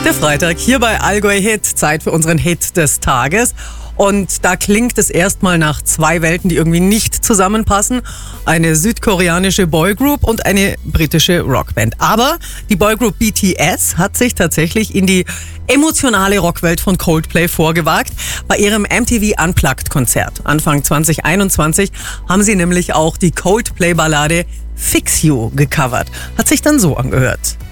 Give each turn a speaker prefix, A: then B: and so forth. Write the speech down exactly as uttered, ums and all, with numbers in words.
A: Der Freitag hier bei Allgäu Hit. Zeit für unseren Hit des Tages. Und da klingt es erstmal nach zwei Welten, die irgendwie nicht zusammenpassen. Eine südkoreanische Boygroup und eine britische Rockband. Aber die Boygroup B T S hat sich tatsächlich in die emotionale Rockwelt von Coldplay vorgewagt. Bei ihrem M T V Unplugged-Konzert Anfang zwanzig einundzwanzig haben sie nämlich auch die Coldplay-Ballade Fix You gecovert. Hat sich dann so angehört.